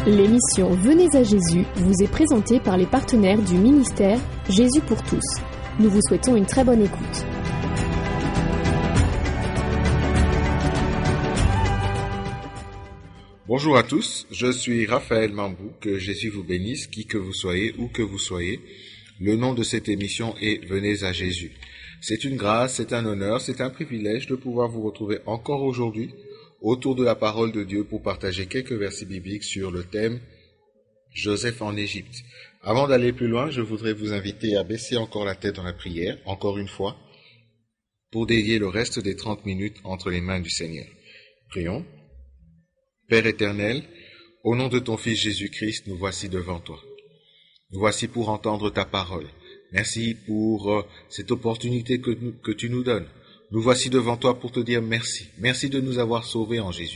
L'émission Venez à Jésus vous est présentée par les partenaires du ministère Jésus pour tous. Nous vous souhaitons une très bonne écoute. Bonjour à tous, je suis Raphaël Mambou, que Jésus vous bénisse, qui que vous soyez, où que vous soyez. Le nom de cette émission est Venez à Jésus. C'est une grâce, c'est un honneur, c'est un privilège de pouvoir vous retrouver encore aujourd'hui autour de la parole de Dieu pour partager quelques versets bibliques sur le thème Joseph en Égypte. Avant d'aller plus loin, je voudrais vous inviter à baisser encore la tête dans la prière, encore une fois, pour dédier le reste des 30 minutes entre les mains du Seigneur. Prions. Père éternel, au nom de ton Fils Jésus-Christ, nous voici devant toi. Nous voici pour entendre ta parole. Merci pour cette opportunité que tu nous donnes. Nous voici devant toi pour te dire merci. Merci de nous avoir sauvés en Jésus.